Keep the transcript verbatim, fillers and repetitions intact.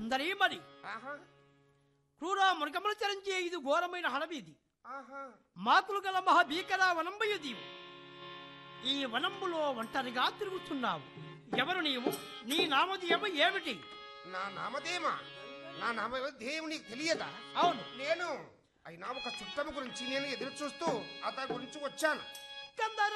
సుందరీమణి. క్రూర మృగములు చరించే ఇది ఘోరమైన హడవీది. మాకులు గల మహాభీకర వనంబయుది. ఈ వనంబులో ఒంటరిగా తిరుగుతున్నావు. ఎవరు నీవు? నీ నామధేయం ఏమిటి? నా నామధేయమా? నా నామధేయం నీకు తెలియదా? అవును. నేను అయినా ఒక చుట్టము గురించి నేను ఎదురు చూస్తూ అతని గురించి వచ్చాను.